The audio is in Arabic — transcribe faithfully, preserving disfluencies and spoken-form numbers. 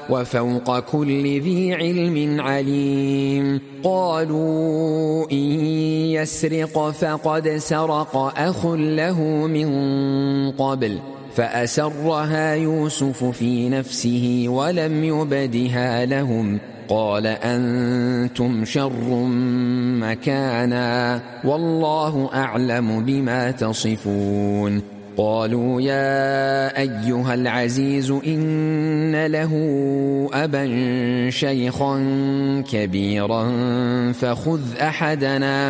وفوق كل ذي علم عليم. قالوا إن يسرق فقد سرق أخ له من قبل فأسرها يوسف في نفسه ولم يبدها لهم قال أنتم شر مكانا والله أعلم بما تصفون. قالوا يا أيها العزيز إن له أبا شيخا كبيرا فخذ أحدنا